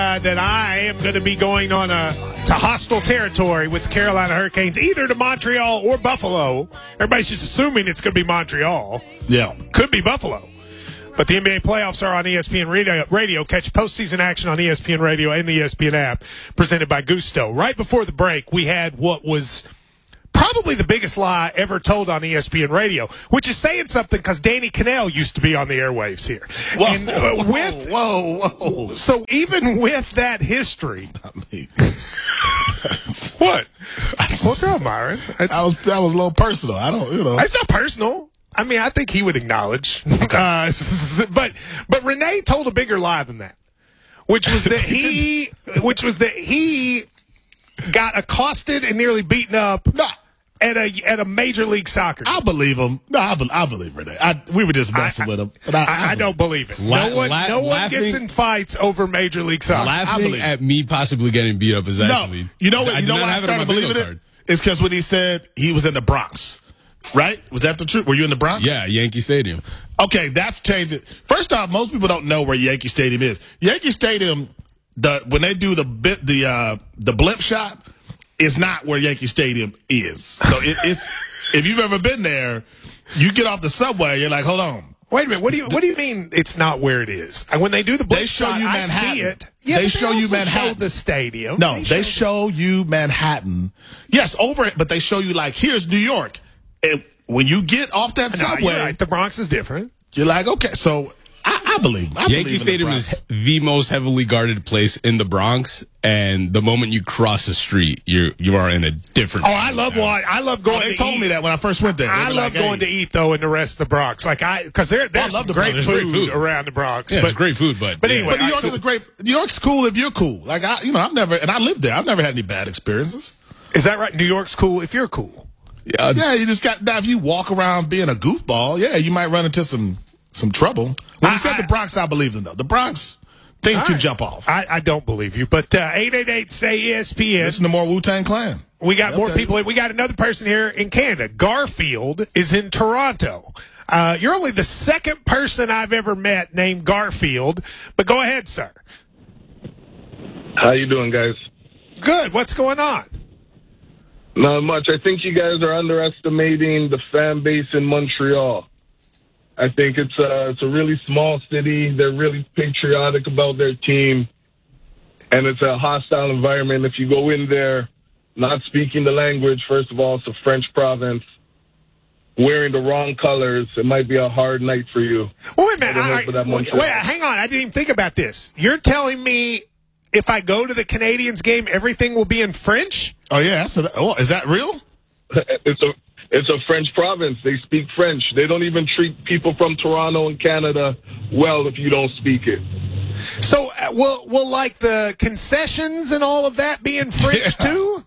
That I am going to be going on to hostile territory with the Carolina Hurricanes, either to Montreal or Buffalo. Everybody's just assuming it's going to be Montreal. Yeah. Could be Buffalo. But the NBA playoffs are on ESPN Radio. Catch postseason action on ESPN Radio and the ESPN app, presented by Gusto. Right before the break, we had what was probably the biggest lie ever told on ESPN Radio, which is saying something because Danny Cannell used to be on the airwaves here. Whoa. So even with that history. Not me. What? What's wrong, Myron? That was a little personal. I don't, It's not personal. I mean, I think he would acknowledge. But Renee told a bigger lie than that, which was that he got accosted and nearly beaten up at a Major League Soccer. I believe him. No, I believe Renee. We were just messing with him. But I don't believe it. No one gets in fights over Major League Soccer. Laughing at me possibly getting beat up is actually. No, you know what? I started believing it? It's because when he said he was in the Bronx. Right? Was that the truth? Were you in the Bronx? Yeah, Yankee Stadium. Okay, that's changed it. First off, most people don't know where Yankee Stadium is. Yankee Stadium, when they do the blimp shot, is not where Yankee Stadium is. So if you've ever been there, you get off the subway, you're like, hold on. Wait a minute. What do you mean it's not where it is? And when they do the blimp shot, I see it. Yeah, they show you Manhattan. Show the stadium. No, they show you Manhattan. Yes, over it, but they show you like, here's New York. And when you get off that subway, you're right. The Bronx is different. You're like, okay, so I believe. Yankee Stadium is the most heavily guarded place in the Bronx, and the moment you cross the street, you are in a different. Oh, I love going. They told me that when I first went there. I love going to eat though in the rest of the Bronx, because there's great food around the Bronx. Yeah, it's great food, but anyway, New York is great. New York's cool if you're cool. Like I've never, and I lived there. I've never had any bad experiences. Is that right? New York's cool if you're cool. Yeah, you just got. Now, if you walk around being a goofball, yeah, you might run into some trouble. When you said the Bronx, I believed him though. The Bronx, things can jump off. I don't believe you, but 888-SAY-ESPN. Listen to more Wu-Tang Clan. We got more people. We got another person here in Canada. Garfield is in Toronto. You're only the second person I've ever met named Garfield, but go ahead, sir. How you doing, guys? Good. What's going on? Not much. I think you guys are underestimating the fan base in Montreal. I think it's a really small city. They're really patriotic about their team, and it's a hostile environment. If you go in there not speaking the language, first of all, it's a French province, wearing the wrong colors, it might be a hard night for you. Well, wait a minute. Wait, hang on. I didn't even think about this. You're telling me if I go to the Canadiens game, everything will be in French? Oh, yeah. Is that real? It's a French province. They speak French. They don't even treat people from Toronto and Canada well if you don't speak it. So will like the concessions and all of that be in French too?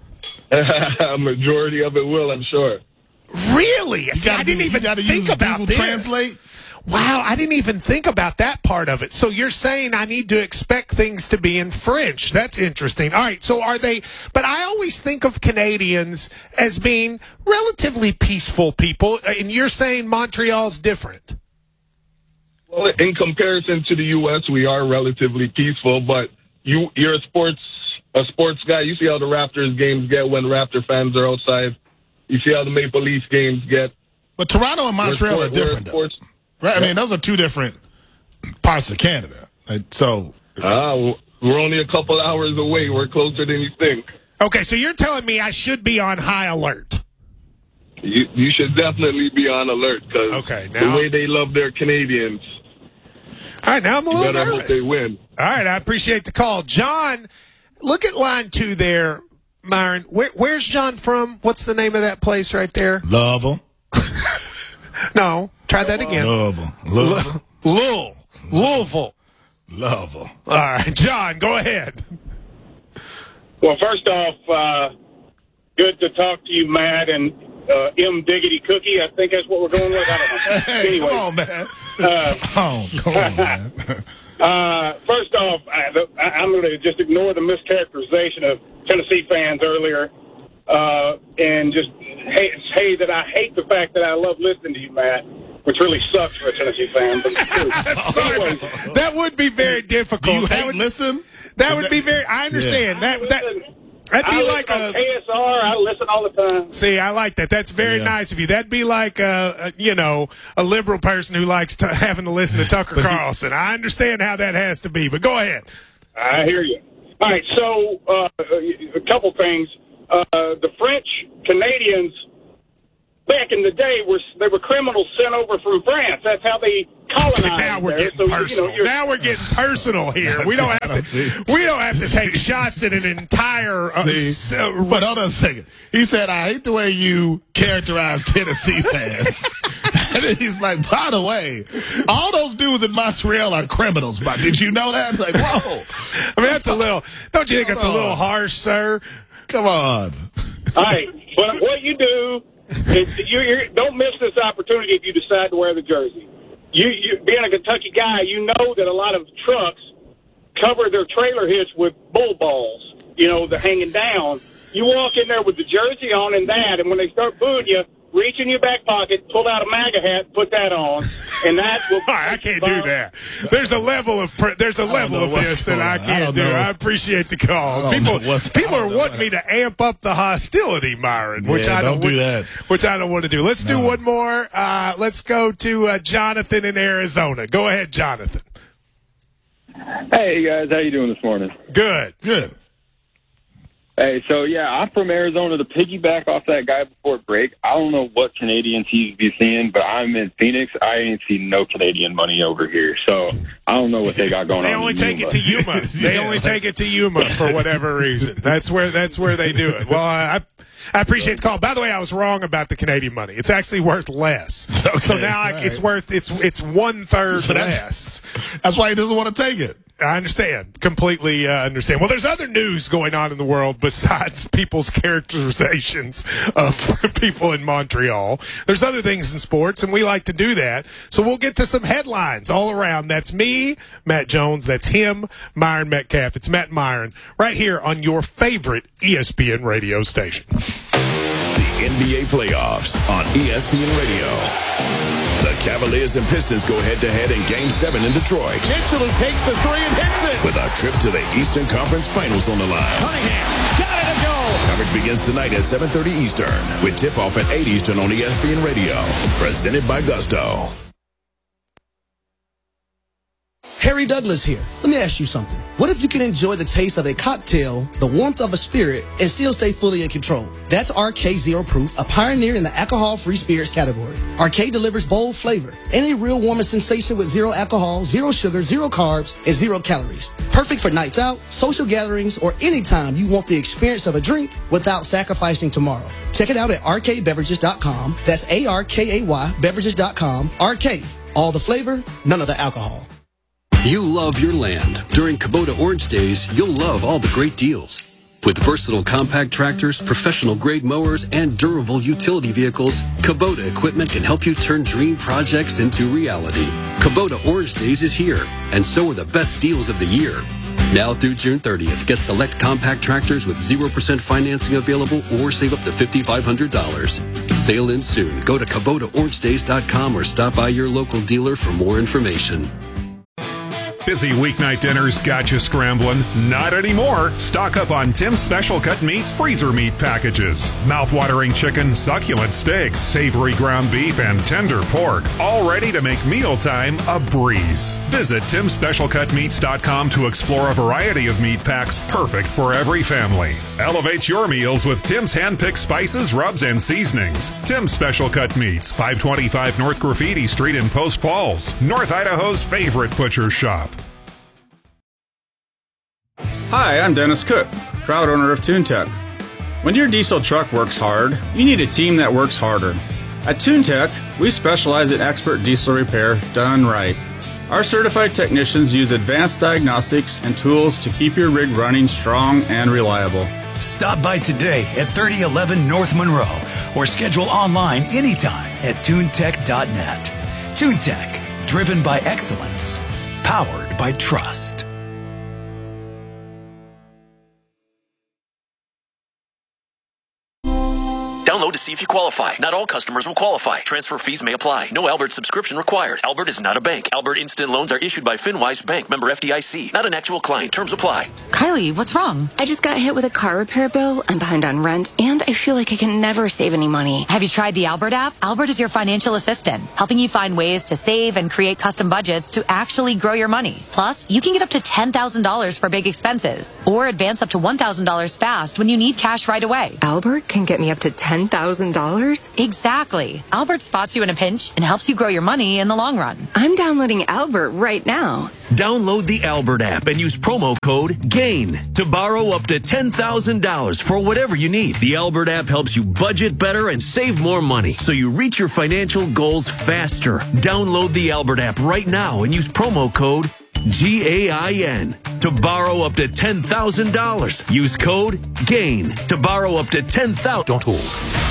A majority of it will, I'm sure. Really? I didn't even think about Google this. Translate? Wow, I didn't even think about that part of it. So you're saying I need to expect things to be in French. That's interesting. All right, so are they – but I always think of Canadians as being relatively peaceful people, and you're saying Montreal's different. Well, in comparison to the U.S., we are relatively peaceful, but you're a sports guy. You see how the Raptors games get when Raptor fans are outside. You see how the Maple Leafs games get. But Toronto and Montreal are different, though. Right? I mean, those are two different parts of Canada. So we're only a couple hours away. We're closer than you think. Okay, so you're telling me I should be on high alert. You should definitely be on alert because the way they love their Canadians. All right, now I'm a little nervous. Hope they win. All right, I appreciate the call. John, look at line 2 there, Myron. Where's John from? What's the name of that place right there? Louisville. No, try that again. Louisville. Louisville. All right, John, go ahead. Well, first off, good to talk to you, Matt, and M. Diggity Cookie. I think that's what we're going with. I don't know. Hey, anyway, come on, man. Come on, man. First off, I'm going to just ignore the mischaracterization of Tennessee fans earlier and just say that I hate the fact that I love listening to you, Matt, which really sucks for a Tennessee fan. But Sorry, that would be very difficult. Do you listen? That would be very. I understand that'd be like a KSR. I listen all the time. See, I like that. That's very nice of you. That'd be like a liberal person who likes having to listen to Tucker Carlson. I understand how that has to be, but go ahead. I hear you. All right, so a couple things. The French Canadians back in the day they were criminals sent over from France. That's how they colonized. Now we're getting personal. Now we're getting personal here. We don't have to take shots at an entire. But hold on a second. He said, "I hate the way you characterize Tennessee fans." And then he's like, "By the way, all those dudes in Montreal are criminals." But did you know that? Like, whoa. I mean, that's a little. Don't you think it's a little harsh, sir? Come on. All right, but what you do is you don't miss this opportunity if you decide to wear the jersey. You being a Kentucky guy, you know that a lot of trucks cover their trailer hitch with bull balls. They're hanging down. You walk in there with the jersey on and when they start booing you, reach in your back pocket, pull out a MAGA hat, put that on, and that's what. I can't do that. There's a level of this that I can't do. I appreciate the call. People are wanting me to amp up the hostility, Myron, which I don't do that. Which I don't want to do. Let's do one more. Let's go to Jonathan in Arizona. Go ahead, Jonathan. Hey guys, how you doing this morning? Good. Hey, so I'm from Arizona. To piggyback off that guy before break, I don't know what Canadians he's be seeing, but I'm in Phoenix. I ain't seen no Canadian money over here, so I don't know what they got going on. They only take it to Yuma. They only take it to Yuma for whatever reason. That's where they do it. Well, I appreciate the call. By the way, I was wrong about the Canadian money. It's actually worth less. Okay, so now it's worth it's 1/3 less. That's why he doesn't want to take it. I understand. Completely understand. Well, there's other news going on in the world besides people's characterizations of people in Montreal. There's other things in sports, and we like to do that. So we'll get to some headlines all around. That's me, Matt Jones. That's him, Myron Metcalf. It's Matt and Myron right here on your favorite ESPN radio station. The NBA playoffs on ESPN Radio. The Cavaliers and Pistons go head-to-head in Game 7 in Detroit. Mitchell who takes the three and hits it. With a trip to the Eastern Conference Finals on the line. Cunningham got it to go. Coverage begins tonight at 7:30 Eastern with tip-off at 8 Eastern on ESPN Radio. Presented by Gusto. Harry Douglas here. Let me ask you something. What if you can enjoy the taste of a cocktail, the warmth of a spirit, and still stay fully in control? That's RK Zero Proof, a pioneer in the alcohol-free spirits category. RK delivers bold flavor and a real warming sensation with zero alcohol, zero sugar, zero carbs, and 0 calories. Perfect for nights out, social gatherings, or anytime you want the experience of a drink without sacrificing tomorrow. Check it out at rkbeverages.com. That's ARKAY beverages.com. RK, all the flavor, none of the alcohol. You love your land. During Kubota Orange Days, you'll love all the great deals. With versatile compact tractors, professional-grade mowers, and durable utility vehicles, Kubota equipment can help you turn dream projects into reality. Kubota Orange Days is here, and so are the best deals of the year. Now through June 30th, get select compact tractors with 0% financing available or save up to $5,500. Sale ends soon. Go to KubotaOrangeDays.com or stop by your local dealer for more information. Busy weeknight dinners got you scrambling? Not anymore. Stock up on Tim's Special Cut Meats freezer meat packages. Mouth-watering chicken, succulent steaks, savory ground beef, and tender pork. All ready to make mealtime a breeze. Visit Tim'sSpecialCutMeats.com to explore a variety of meat packs perfect for every family. Elevate your meals with Tim's hand-picked spices, rubs, and seasonings. Tim's Special Cut Meats, 525 North Graffiti Street in Post Falls, North Idaho's favorite butcher shop. Hi, I'm Dennis Cook, proud owner of TuneTech. When your diesel truck works hard, you need a team that works harder. At TuneTech, we specialize in expert diesel repair done right. Our certified technicians use advanced diagnostics and tools to keep your rig running strong and reliable. Stop by today at 3011 North Monroe or schedule online anytime at TuneTech.net. TuneTech, driven by excellence, powered by trust. Download to see if you qualify. Not all customers will qualify. Transfer fees may apply. No Albert subscription required. Albert is not a bank. Albert Instant Loans are issued by FinWise Bank, member FDIC. Not an actual client. Terms apply. Kylie, what's wrong? I just got hit with a car repair bill. I'm behind on rent, and I feel like I can never save any money. Have you tried the Albert app? Albert is your financial assistant, helping you find ways to save and create custom budgets to actually grow your money. Plus, you can get up to $10,000 for big expenses, or advance up to $1,000 fast when you need cash right away. Albert can get me up to $10,000? Exactly. Albert spots you in a pinch and helps you grow your money in the long run. I'm downloading Albert right now. Download the Albert app and use promo code GAIN to borrow up to $10,000 for whatever you need. The Albert app helps you budget better and save more money so you reach your financial goals faster. Download the Albert app right now and use promo code GAIN to borrow up to $10,000. Use code GAIN to borrow up to $10,000. Don't hold.